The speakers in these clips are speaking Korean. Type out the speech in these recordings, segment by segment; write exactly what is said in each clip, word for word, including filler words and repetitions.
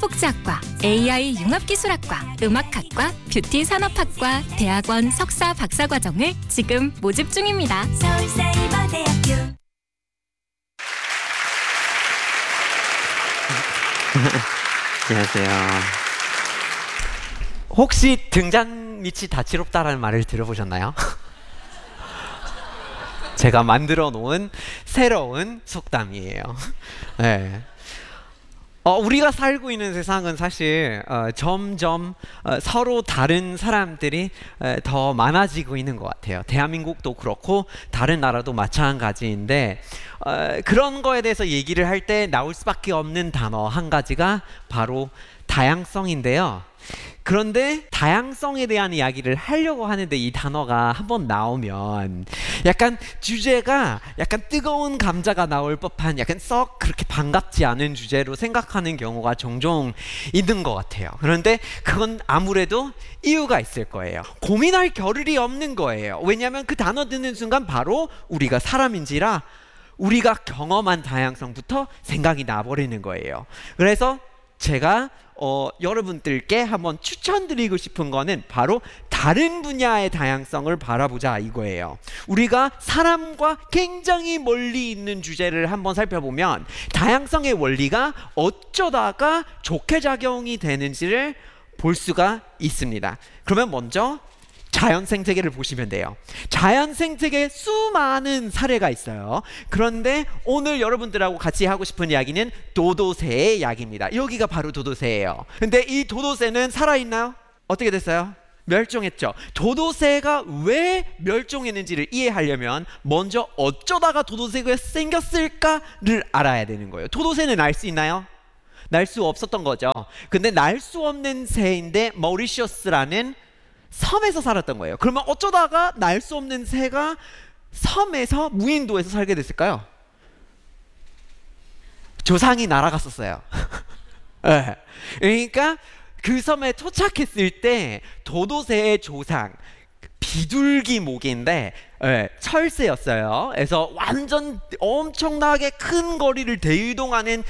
사회복지학과, 에이아이 융합기술학과, 음악학과, 뷰티산업학과, 대학원 석사 박사과정을 지금 모집 중입니다. 서울사이버대학교. 안녕하세요. 혹시 등잔 밑이 다채롭다라는 말을 들어보셨나요? 제가 만들어 놓은 새로운 속담이에요. 네. 어, 우리가 살고 있는 세상은 사실 어, 점점 어, 서로 다른 사람들이 어, 더 많아지고 있는 것 같아요. 대한민국도 그렇고 다른 나라도 마찬가지인데 어, 그런 거에 대해서 얘기를 할 때 나올 수밖에 없는 단어 한 가지가 바로 다양성인데요. 그런데 다양성에 대한 이야기를 하려고 하는데 이 단어가 한번 나오면 약간 주제가 약간 뜨거운 감자가 나올 법한 약간 썩 그렇게 반갑지 않은 주제로 생각하는 경우가 종종 있는 것 같아요. 그런데 그건 아무래도 이유가 있을 거예요. 고민할 겨를이 없는 거예요. 왜냐하면 그 단어 듣는 순간 바로 우리가 사람인지라 우리가 경험한 다양성부터 생각이 나버리는 거예요. 그래서 제가 어, 여러분들께 한번 추천드리고 싶은 거는 바로 다른 분야의 다양성을 바라보자 이거예요. 우리가 사람과 굉장히 멀리 있는 주제를 한번 살펴보면 다양성의 원리가 어쩌다가 좋게 작용이 되는지를 볼 수가 있습니다. 그러면 먼저 자연 생태계를 보시면 돼요. 자연 생태계에 수많은 사례가 있어요. 그런데 오늘 여러분들하고 같이 하고 싶은 이야기는 도도새의 이야기입니다. 여기가 바로 도도새예요. 근데 이 도도새는 살아있나요? 어떻게 됐어요? 멸종했죠. 도도새가 왜 멸종했는지를 이해하려면 먼저 어쩌다가 도도새가 생겼을까를 알아야 되는 거예요. 도도새는 날 수 있나요? 날 수 없었던 거죠. 근데 날 수 없는 새인데 머리셔스라는 섬에서 살았던 거예요. 그러면 어쩌다가 날 수 없는 새가 섬에서 무인도에서 살게 됐을까요? 조상이 날아갔었어요. 네. 그러니까 그 섬에 도착했을 때 도도새의 조상 비둘기 목인데 네, 철새였어요. 그래서 완전 엄청나게 큰 거리를 대이동하는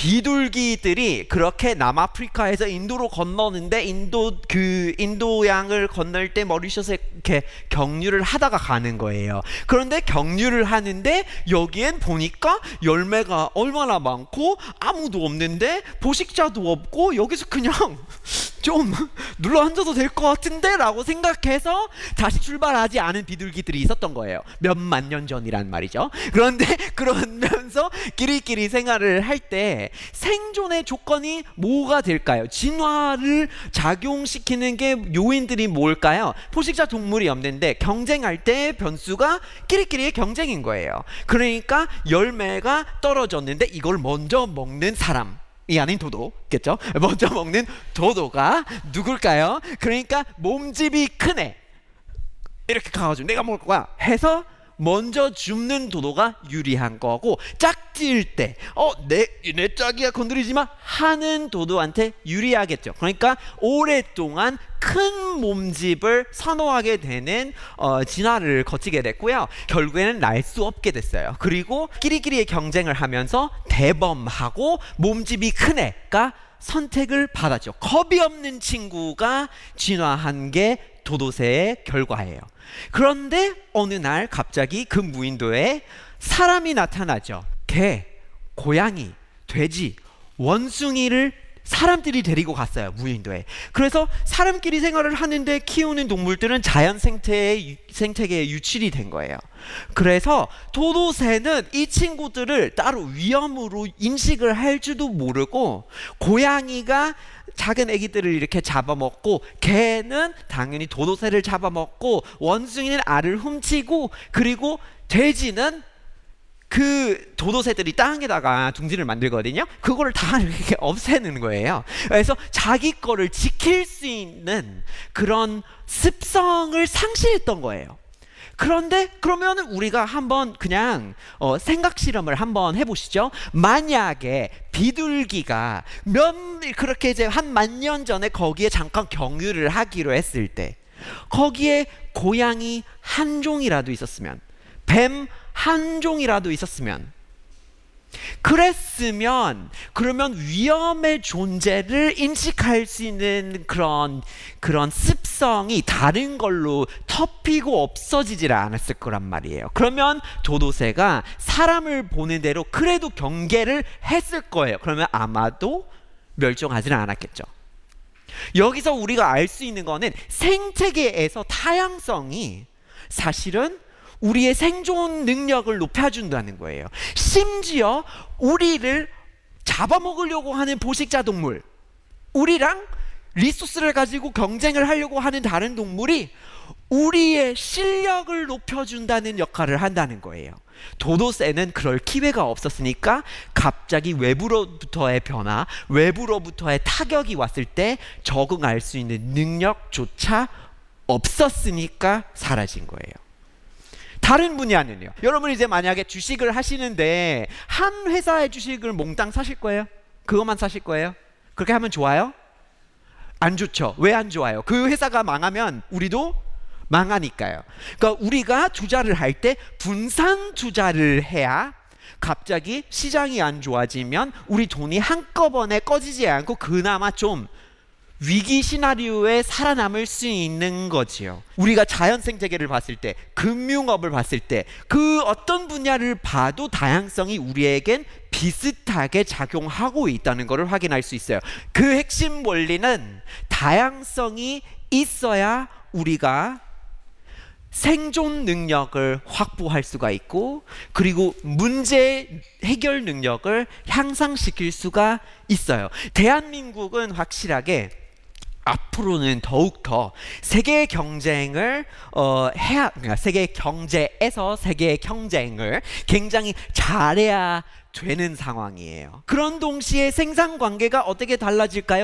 비둘기들이 그렇게 남아프리카에서 인도로 건너는데 인도 그 인도양을 건널 때 머리셔스에 이렇게 경유를 하다가 가는 거예요. 그런데 경유를 하는데 여기엔 보니까 열매가 얼마나 많고 아무도 없는데 포식자도 없고 여기서 그냥 좀 눌러 앉아도 될 것 같은데 라고 생각해서 다시 출발하지 않은 비둘기들이 있었던 거예요. 몇만 년 전이란 말이죠. 그런데 그러면서 끼리끼리 생활을 할 때 생존의 조건이 뭐가 될까요? 진화를 작용시키는 게 요인들이 뭘까요? 포식자 동물이 없는데 경쟁할 때 변수가 끼리끼리의 경쟁인 거예요. 그러니까 열매가 떨어졌는데 이걸 먼저 먹는 사람 이 아닌 도도겠죠? 먼저 먹는 도도가 누굴까요? 그러니까 몸집이 큰 애 이렇게 가가지고 내가 먹을 거야 해서 먼저 줍는 도도가 유리한 거고, 짝질 때 어, 내, 내 짝이야 건드리지 마 하는 도도한테 유리하겠죠. 그러니까 오랫동안 큰 몸집을 선호하게 되는 어, 진화를 거치게 됐고요. 결국에는 날 수 없게 됐어요. 그리고 끼리끼리의 경쟁을 하면서 대범하고 몸집이 큰 애가 선택을 받았죠. 겁이 없는 친구가 진화한 게 도도새의 결과예요. 그런데 어느 날 갑자기 그 무인도에 사람이 나타나죠. 개, 고양이, 돼지, 원숭이를 사람들이 데리고 갔어요. 무인도에. 그래서 사람끼리 생활을 하는데 키우는 동물들은 자연 생태의, 생태계에 유출이 된 거예요. 그래서 도도새는 이 친구들을 따로 위험으로 인식을 할 줄도 모르고, 고양이가 작은 애기들을 이렇게 잡아먹고, 개는 당연히 도도새를 잡아먹고, 원숭이는 알을 훔치고, 그리고 돼지는 그 도도새들이 땅에다가 둥지를 만들거든요. 그거를 다 이렇게 없애는 거예요. 그래서 자기 거를 지킬 수 있는 그런 습성을 상실했던 거예요. 그런데 그러면 우리가 한번 그냥 어, 생각 실험을 한번 해보시죠. 만약에 비둘기가 몇 그렇게 이제 한 만 년 전에 거기에 잠깐 경유를 하기로 했을 때, 거기에 고양이 한 종이라도 있었으면, 뱀 한 종이라도 있었으면, 그랬으면 그러면 위험의 존재를 인식할 수 있는 그런 그런 습성이 다른 걸로 덮이고 없어지질 않았을 거란 말이에요. 그러면 도도새가 사람을 보는 대로 그래도 경계를 했을 거예요. 그러면 아마도 멸종하지는 않았겠죠. 여기서 우리가 알 수 있는 거는 생태계에서 다양성이 사실은 우리의 생존 능력을 높여준다는 거예요. 심지어 우리를 잡아먹으려고 하는 포식자 동물, 우리랑 리소스를 가지고 경쟁을 하려고 하는 다른 동물이 우리의 실력을 높여준다는 역할을 한다는 거예요. 도도새는 그럴 기회가 없었으니까 갑자기 외부로부터의 변화, 외부로부터의 타격이 왔을 때 적응할 수 있는 능력조차 없었으니까 사라진 거예요. 다른 분야는요. 여러분 이제 만약에 주식을 하시는데 한 회사의 주식을 몽땅 사실 거예요? 그것만 사실 거예요? 그렇게 하면 좋아요? 안 좋죠. 왜 안 좋아요? 그 회사가 망하면 우리도 망하니까요. 그러니까 우리가 투자를 할 때 분산 투자를 해야 갑자기 시장이 안 좋아지면 우리 돈이 한꺼번에 꺼지지 않고 그나마 좀 위기 시나리오에 살아남을 수 있는 거지요. 우리가 자연 생태계를 봤을 때, 금융업을 봤을 때 그 어떤 분야를 봐도 다양성이 우리에겐 비슷하게 작용하고 있다는 것을 확인할 수 있어요. 그 핵심 원리는 다양성이 있어야 우리가 생존 능력을 확보할 수가 있고 그리고 문제 해결 능력을 향상시킬 수가 있어요. 대한민국은 확실하게 앞으로는 더욱더 세계 경쟁을 어, 해야, 그러니까 세계 경제에서 세계 경쟁을 굉장히 잘해야 되는 상황이에요. 그런 동시에 생산 관계가 어떻게 달라질까요?